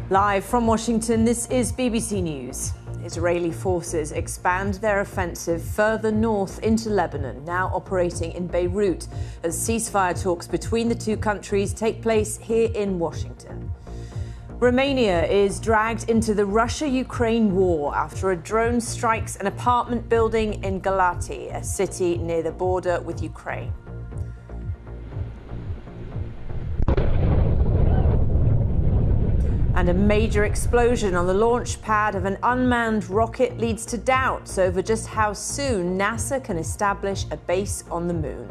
Live from Washington, this is BBC News. Israeli forces expand their offensive further north into Lebanon, now operating in Beirut, as ceasefire talks between the two countries take place here in Washington. Romania is dragged into the Russia-Ukraine war after a drone strikes an apartment building in Galati, a city near the border with Ukraine. And a major explosion on the launch pad of an unmanned rocket leads to doubts over just how soon NASA can establish a base on the moon.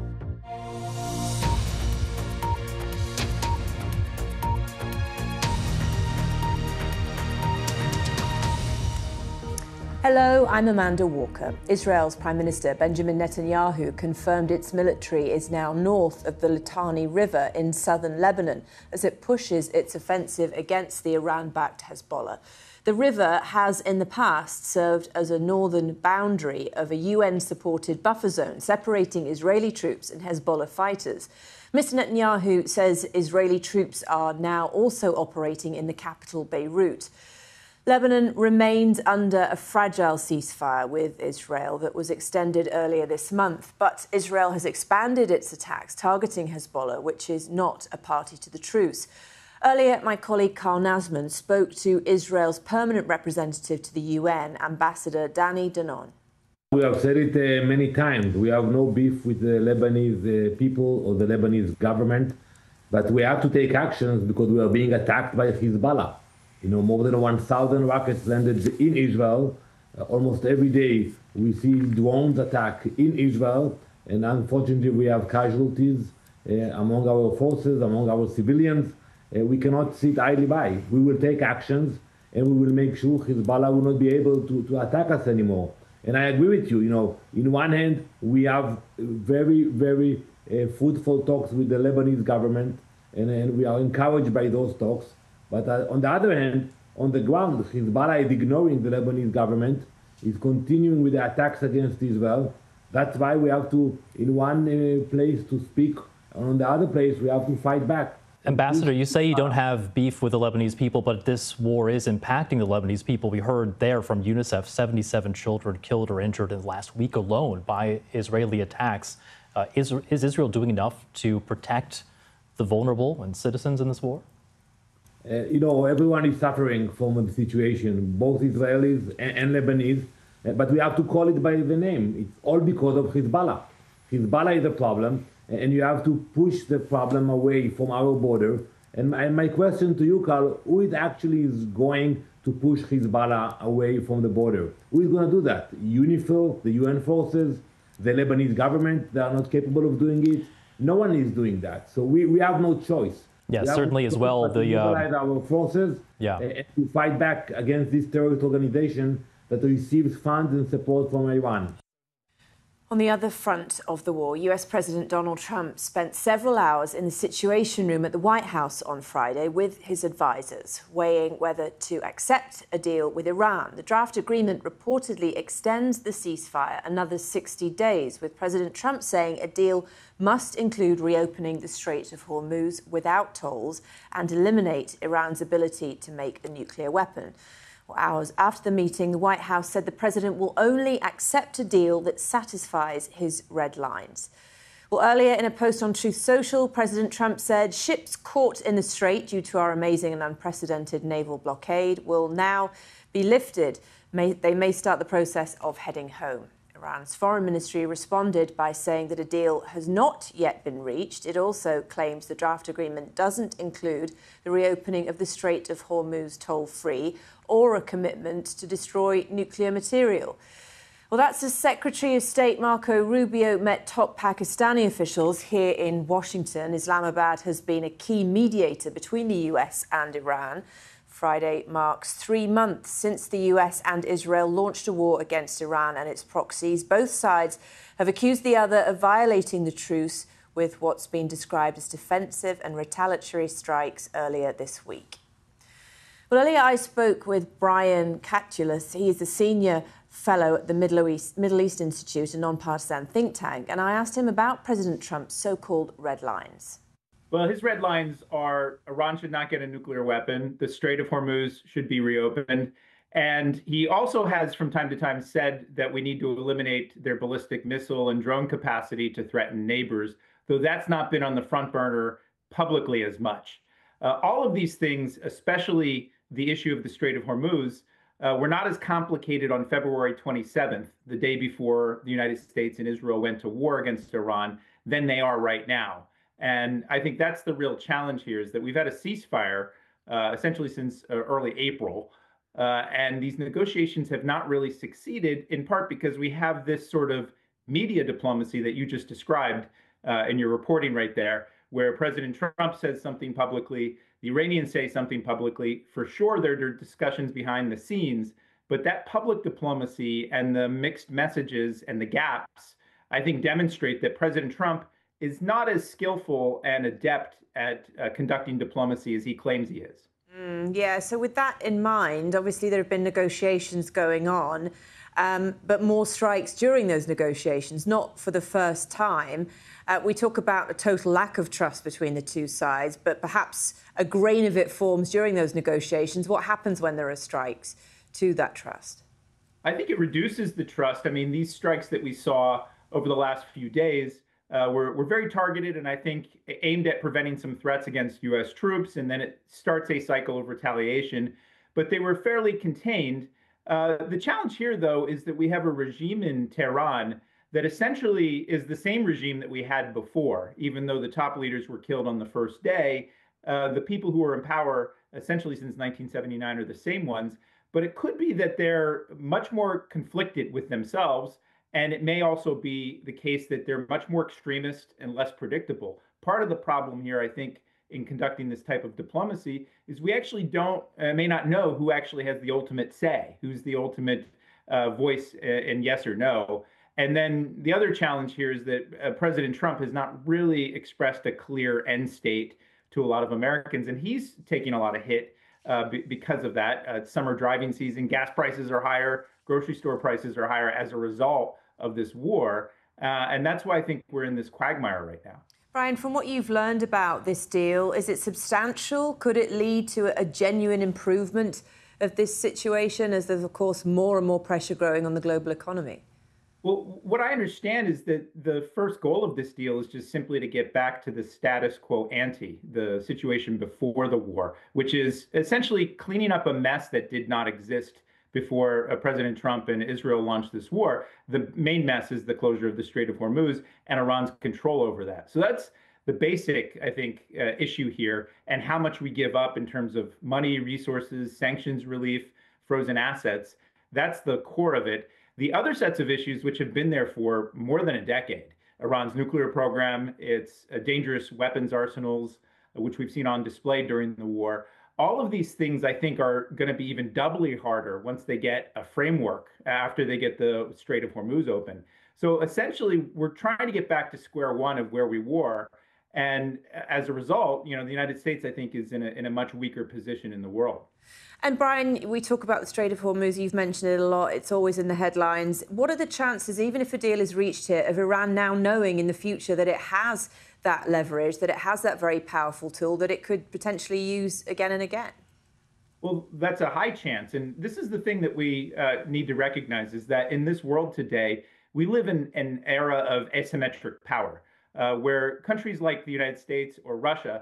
Hello, I'm Amanda Walker. Israel's Prime Minister Benjamin Netanyahu confirmed its military is now north of the Litani River in southern Lebanon as it pushes its offensive against the Iran-backed Hezbollah. The river has in the past served as a northern boundary of a UN-supported buffer zone separating Israeli troops and Hezbollah fighters. Mr. Netanyahu says Israeli troops are now also operating in the capital, Beirut. Lebanon remains under a fragile ceasefire with Israel that was extended earlier this month. But Israel has expanded its attacks targeting Hezbollah, which is not a party to the truce. Earlier, my colleague Carl Nasman spoke to Israel's permanent representative to the UN, Ambassador Danny Danon. We have said it many times. We have no beef with the Lebanese people or the Lebanese government, but we have to take actions because we are being attacked by Hezbollah. You know, more than 1,000 rockets landed in Israel. Almost every day we see drones attack in Israel. And unfortunately, we have casualties among our forces, among our civilians. We cannot sit idly by. We will take actions and we will make sure Hezbollah will not be able to attack us anymore. And I agree with you. You know, in one hand, we have very, very fruitful talks with the Lebanese government, and we are encouraged by those talks. But on the other hand, on the ground, Hezbollah is ignoring the Lebanese government, is continuing with the attacks against Israel. That's why we have to, in one place, to speak, and on the other place, we have to fight back. Ambassador, you say you don't have beef with the Lebanese people, but this war is impacting the Lebanese people. We heard there from UNICEF, 77 children killed or injured in the last week alone by Israeli attacks. Is Israel doing enough to protect the vulnerable and citizens in this war? You know, everyone is suffering from the situation, both Israelis and Lebanese, but we have to call it by the name. It's all because of Hezbollah. Hezbollah is a problem, and you have to push the problem away from our border. And my question to you, Carl, who is actually going to push Hezbollah away from the border? Who is going to do that? UNIFIL, the UN forces, the Lebanese government, they are not capable of doing it. No one is doing that. So we have no choice. Yes, certainly as well. Our forces to fight back against this terrorist organization that receives funds and support from Iran. On the other front of the war, US President Donald Trump spent several hours in the Situation Room at the White House on Friday with his advisors, weighing whether to accept a deal with Iran. The draft agreement reportedly extends the ceasefire another 60 days, with President Trump saying a deal must include reopening the Strait of Hormuz without tolls and eliminate Iran's ability to make a nuclear weapon. Well, hours after the meeting, the White House said the president will only accept a deal that satisfies his red lines. Well, earlier in a post on Truth Social, President Trump said ships caught in the strait due to our amazing and unprecedented naval blockade will now be lifted. They may start the process of heading home. Iran's foreign ministry responded by saying that a deal has not yet been reached. It also claims the draft agreement doesn't include the reopening of the Strait of Hormuz toll-free or a commitment to destroy nuclear material. Well, that's as Secretary of State Marco Rubio met top Pakistani officials here in Washington. Islamabad has been a key mediator between the US and Iran. Friday marks 3 months since the US and Israel launched a war against Iran and its proxies. Both sides have accused the other of violating the truce with what's been described as defensive and retaliatory strikes earlier this week. Well, earlier I spoke with Brian Katulis. He is the senior fellow at the Middle East Institute, a nonpartisan think tank, and I asked him about President Trump's so-called red lines. Well, his red lines are Iran should not get a nuclear weapon. The Strait of Hormuz should be reopened. And he also has, from time to time, said that we need to eliminate their ballistic missile and drone capacity to threaten neighbors, though that's not been on the front burner publicly as much. All of these things, especially the issue of the Strait of Hormuz, were not as complicated on February 27th, the day before the United States and Israel went to war against Iran, than they are right now. And I think that's the real challenge here, is that we've had a ceasefire essentially since early April. And these negotiations have not really succeeded, in part because we have this sort of media diplomacy that you just described in your reporting right there, where President Trump says something publicly, the Iranians say something publicly. For sure, there are discussions behind the scenes, but that public diplomacy and the mixed messages and the gaps, I think, demonstrate that President Trump is not as skillful and adept at conducting diplomacy as he claims he is. Yeah, so with that in mind, obviously there have been negotiations going on, but more strikes during those negotiations, not for the first time. We talk about a total lack of trust between the two sides, but perhaps a grain of it forms during those negotiations. What happens when there are strikes to that trust? I think it reduces the trust. I mean, these strikes that we saw over the last few days were very targeted and I think aimed at preventing some threats against U.S. troops, and then it starts a cycle of retaliation. But they were fairly contained. The challenge here, though, is that we have a regime in Tehran that essentially is the same regime that we had before. Even though the top leaders were killed on the first day, the people who are in power essentially since 1979 are the same ones. But it could be that they're much more conflicted with themselves. And it may also be the case that they're much more extremist and less predictable. Part of the problem here, I think, in conducting this type of diplomacy is we actually may not know who actually has the ultimate say, who's the ultimate voice in yes or no. And then the other challenge here is that President Trump has not really expressed a clear end state to a lot of Americans, and he's taking a lot of hit because of that. Summer driving season, gas prices are higher, grocery store prices are higher as a result of this war. And that's why I think we're in this quagmire right now. Brian, from what you've learned about this deal, is it substantial? Could it lead to a genuine improvement of this situation as there's, of course, more and more pressure growing on the global economy? Well, what I understand is that the first goal of this deal is just simply to get back to the status quo ante, the situation before the war, which is essentially cleaning up a mess that did not exist before President Trump and Israel launched this war. The main mess is the closure of the Strait of Hormuz and Iran's control over that. So that's the basic, I think, issue here, and how much we give up in terms of money, resources, sanctions relief, frozen assets. That's the core of it. The other sets of issues, which have been there for more than a decade, Iran's nuclear program, its dangerous weapons arsenals, which we've seen on display during the war, all of these things, I think, are going to be even doubly harder once they get a framework after they get the Strait of Hormuz open. So essentially, we're trying to get back to square one of where we were. And as a result, the United States, I think, is in a much weaker position in the world. And Brian, we talk about the Strait of Hormuz. You've mentioned it a lot. It's always in the headlines. What are the chances, even if a deal is reached here, of Iran now knowing in the future that it has that leverage, that it has that very powerful tool that it could potentially use again and again? Well, that's a high chance. And this is the thing that we need to recognize, is that in this world today, we live in an era of asymmetric power, where countries like the United States or Russia,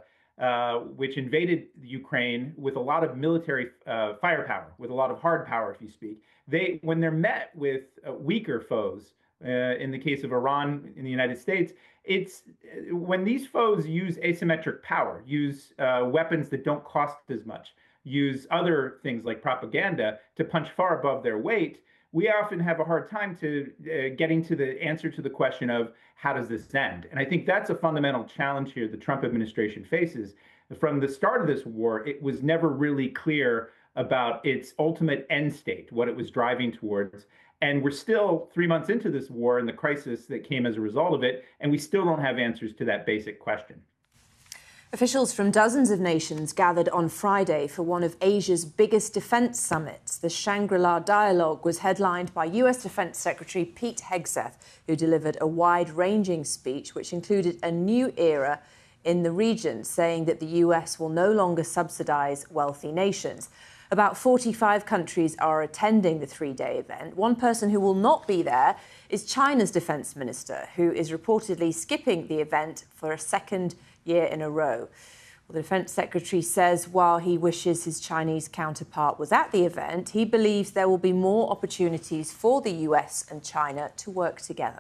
which invaded Ukraine with a lot of military firepower, with a lot of hard power, if you speak, when they're met with weaker foes, in the case of Iran in the United States, it's when these foes use asymmetric power, use weapons that don't cost as much, use other things like propaganda to punch far above their weight, we often have a hard time to getting to the answer to the question of how does this end? And I think that's a fundamental challenge here the Trump administration faces. From the start of this war, it was never really clear about its ultimate end state, what it was driving towards. And we're still 3 months into this war and the crisis that came as a result of it, and we still don't have answers to that basic question. Officials from dozens of nations gathered on Friday for one of Asia's biggest defence summits. The Shangri-La Dialogue was headlined by US Defence Secretary Pete Hegseth, who delivered a wide-ranging speech which included a new era in the region, saying that the US will no longer subsidize wealthy nations. About 45 countries are attending the three-day event. One person who will not be there is China's defense minister, who is reportedly skipping the event for a second year in a row. Well, the defense secretary says while he wishes his Chinese counterpart was at the event, he believes there will be more opportunities for the US and China to work together.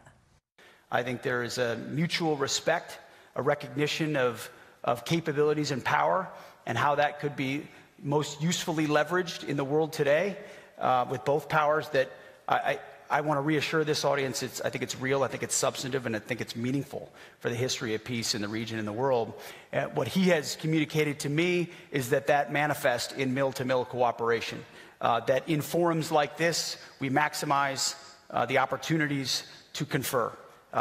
I think there is a mutual respect, a recognition of capabilities and power, and how that could be most usefully leveraged in the world today with both powers. That I want to reassure this audience, I think it's real, I think it's substantive, and I think it's meaningful for the history of peace in the region and the world. What he has communicated to me is that manifests in mill-to-mill cooperation, that in forums like this, we maximize the opportunities to confer.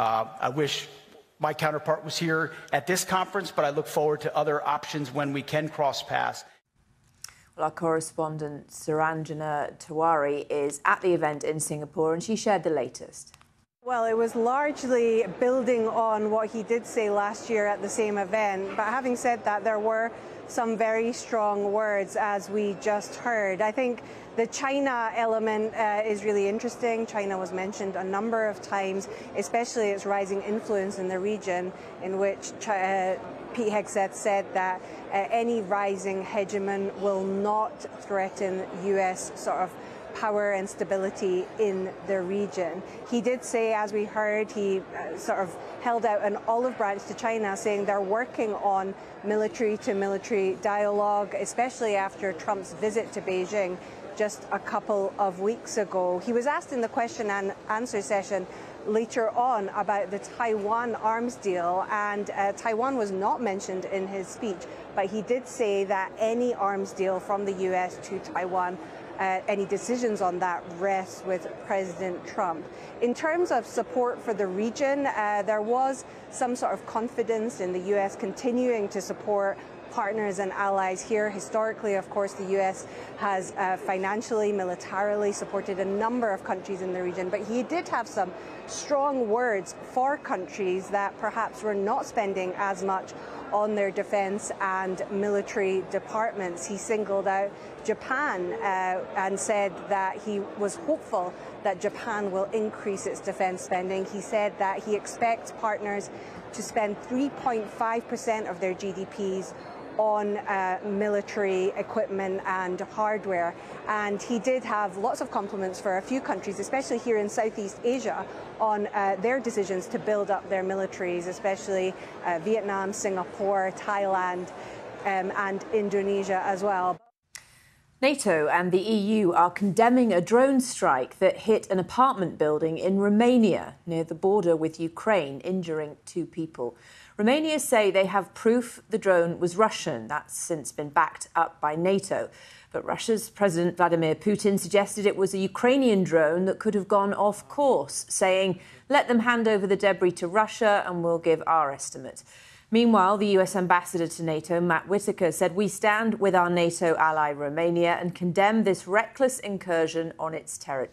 I wish my counterpart was here at this conference, but I look forward to other options when we can cross paths. Well, our correspondent Saranjana Tiwari is at the event in Singapore, and she shared the latest. Well, it was largely building on what he did say last year at the same event. But having said that, there were some very strong words, as we just heard. I think the China element is really interesting. China was mentioned a number of times, especially its rising influence in the region, in which Pete Hegseth said that any rising hegemon will not threaten U.S. sort of power and stability in the region. He did say, as we heard, he sort of held out an olive branch to China, saying they're working on military-to-military dialogue, especially after Trump's visit to Beijing just a couple of weeks ago. He was asked in the question and answer session later on about the Taiwan arms deal, and Taiwan was not mentioned in his speech, but he did say that any arms deal from the US to Taiwan, any decisions on that rest with President Trump. In terms of support for the region, there was some sort of confidence in the US continuing to support partners and allies here. Historically, of course, the US has financially, militarily supported a number of countries in the region, but he did have some strong words for countries that perhaps were not spending as much on their defense and military departments. He singled out Japan and said that he was hopeful that Japan will increase its defense spending. He said that he expects partners to spend 3.5% of their GDPs on military equipment and hardware. And he did have lots of compliments for a few countries, especially here in Southeast Asia, on their decisions to build up their militaries, especially Vietnam, Singapore, Thailand, and Indonesia as well. NATO and the EU are condemning a drone strike that hit an apartment building in Romania near the border with Ukraine, injuring 2 people. Romania say they have proof the drone was Russian. That's since been backed up by NATO. But Russia's President Vladimir Putin suggested it was a Ukrainian drone that could have gone off course, saying, let them hand over the debris to Russia and we'll give our estimate. Meanwhile, the US ambassador to NATO, Matt Whitaker, said we stand with our NATO ally Romania and condemn this reckless incursion on its territory.